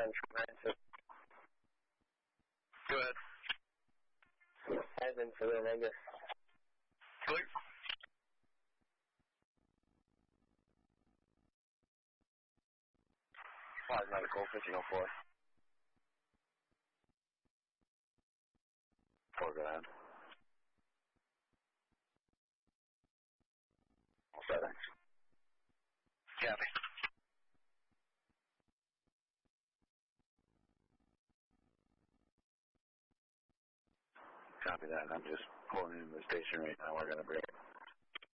Francis. Go ahead. Evan for the Omega. Clear. Flight medical, 1504. 4, go ahead. 7. Copy. Copy that. I'm just pulling in the station right now. We're going to bring it